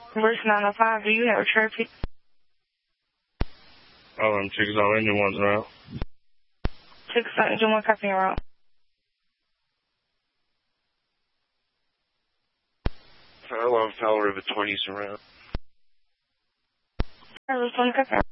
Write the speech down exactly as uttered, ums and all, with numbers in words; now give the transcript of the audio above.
Verse nine oh five, do you have traffic? All them chicks on engine ones now. Chicks on engine one, copy and route. Hello, Fall River twenties around. River twenty, copy and route.